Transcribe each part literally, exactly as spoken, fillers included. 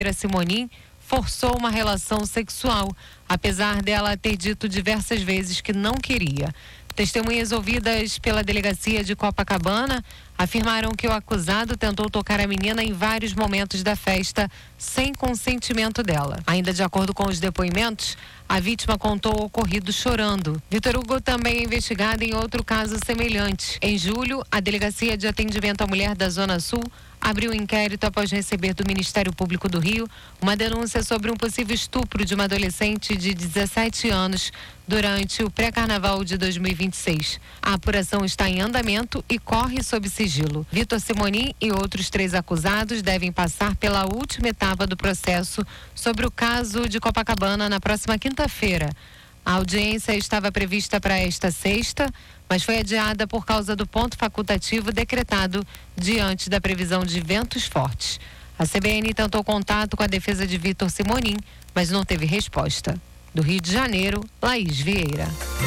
Simonin forçou uma relação sexual, apesar dela ter dito diversas vezes que não queria. Testemunhas ouvidas pela delegacia de Copacabana afirmaram que o acusado tentou tocar a menina em vários momentos da festa sem consentimento dela. Ainda de acordo com os depoimentos, a vítima contou o ocorrido chorando. Vitor Hugo também é investigado em outro caso semelhante. Em julho, a Delegacia de Atendimento à Mulher da Zona Sul abriu um inquérito após receber do Ministério Público do Rio uma denúncia sobre um possível estupro de uma adolescente de dezessete anos durante o pré-carnaval de dois mil e vinte e seis. A apuração está em andamento e corre sob sigilo. Vitor Simonin e outros três acusados devem passar pela última etapa do processo sobre o caso de Copacabana na próxima quinta-feira. A audiência estava prevista para esta sexta, mas foi adiada por causa do ponto facultativo decretado diante da previsão de ventos fortes. A C B N tentou contato com a defesa de Vitor Simonin, mas não teve resposta. Do Rio de Janeiro, Laís Vieira.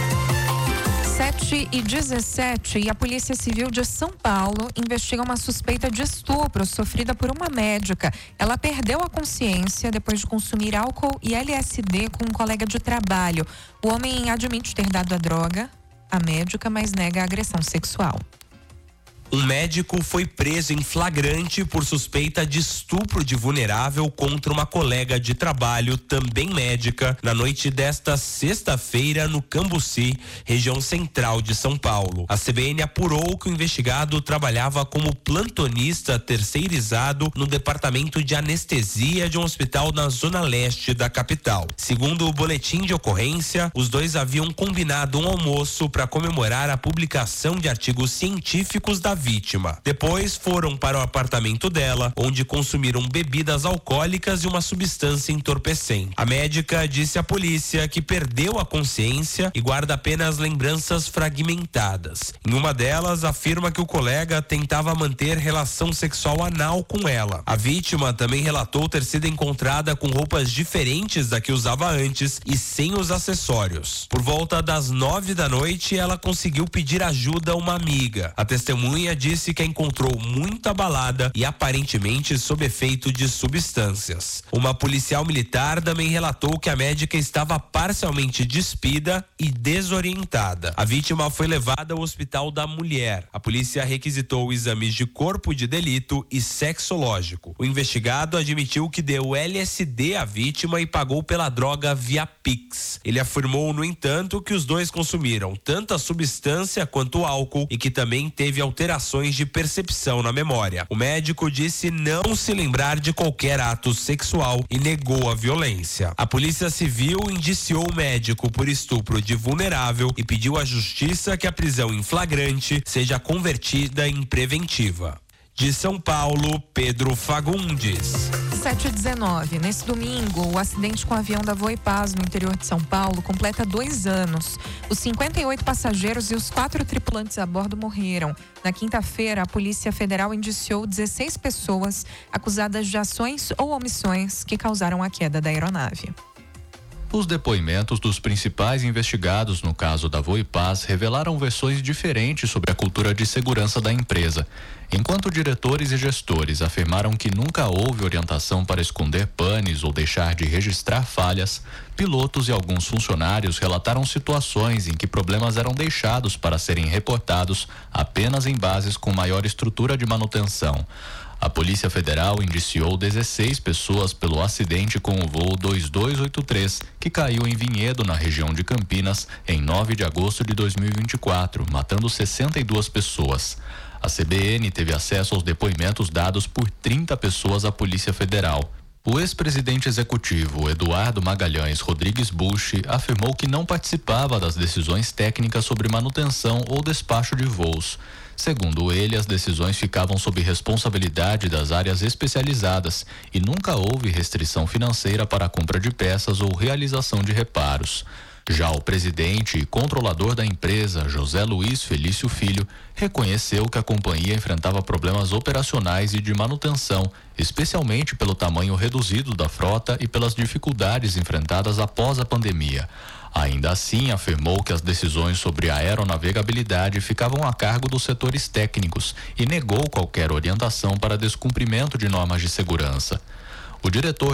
sete e dezessete e a Polícia Civil de São Paulo investiga uma suspeita de estupro sofrida por uma médica. Ela perdeu a consciência depois de consumir álcool e L S D com um colega de trabalho. O homem admite ter dado a droga à médica, mas nega a agressão sexual. Um médico foi preso em flagrante por suspeita de estupro de vulnerável contra uma colega de trabalho, também médica, na noite desta sexta-feira no Cambuci, região central de São Paulo. A C B N apurou que o investigado trabalhava como plantonista terceirizado no departamento de anestesia de um hospital na zona leste da capital. Segundo o boletim de ocorrência, os dois haviam combinado um almoço para comemorar a publicação de artigos científicos da vítima. Depois foram para o apartamento dela, onde consumiram bebidas alcoólicas e uma substância entorpecente. A médica disse à polícia que perdeu a consciência e guarda apenas lembranças fragmentadas. Em uma delas, afirma que o colega tentava manter relação sexual anal com ela. A vítima também relatou ter sido encontrada com roupas diferentes da que usava antes e sem os acessórios. Por volta das nove da noite, ela conseguiu pedir ajuda a uma amiga. A testemunha disse que a encontrou muito abalada e aparentemente sob efeito de substâncias. Uma policial militar também relatou que a médica estava parcialmente despida e desorientada. A vítima foi levada ao Hospital da Mulher. A polícia requisitou exames de corpo de delito e sexológico. O investigado admitiu que deu L S D à vítima e pagou pela droga via Pix. Ele afirmou, no entanto, que os dois consumiram tanto a substância quanto o álcool e que também teve alterações de percepção na memória. O médico disse não se lembrar de qualquer ato sexual e negou a violência. A Polícia Civil indiciou o médico por estupro de vulnerável e pediu à Justiça que a prisão em flagrante seja convertida em preventiva. De São Paulo, Pedro Fagundes. sete e dezenove. Nesse domingo, o acidente com o avião da Voipaz no interior de São Paulo completa dois anos. Os cinquenta e oito passageiros e os quatro tripulantes a bordo morreram. Na quinta-feira, a Polícia Federal indiciou dezesseis pessoas acusadas de ações ou omissões que causaram a queda da aeronave. Os depoimentos dos principais investigados no caso da Voipaz revelaram versões diferentes sobre a cultura de segurança da empresa. Enquanto diretores e gestores afirmaram que nunca houve orientação para esconder panes ou deixar de registrar falhas, pilotos e alguns funcionários relataram situações em que problemas eram deixados para serem reportados apenas em bases com maior estrutura de manutenção. A Polícia Federal indiciou dezesseis pessoas pelo acidente com o voo dois dois oito três, que caiu em Vinhedo, na região de Campinas, em nove de agosto de dois mil e vinte e quatro, matando sessenta e duas pessoas. A C B N teve acesso aos depoimentos dados por trinta pessoas à Polícia Federal. O ex-presidente executivo Eduardo Magalhães Rodrigues Bush afirmou que não participava das decisões técnicas sobre manutenção ou despacho de voos. Segundo ele, as decisões ficavam sob responsabilidade das áreas especializadas e nunca houve restrição financeira para a compra de peças ou realização de reparos. Já o presidente e controlador da empresa, José Luiz Felício Filho, reconheceu que a companhia enfrentava problemas operacionais e de manutenção, especialmente pelo tamanho reduzido da frota e pelas dificuldades enfrentadas após a pandemia. Ainda assim, afirmou que as decisões sobre a aeronavegabilidade ficavam a cargo dos setores técnicos e negou qualquer orientação para descumprimento de normas de segurança. O diretor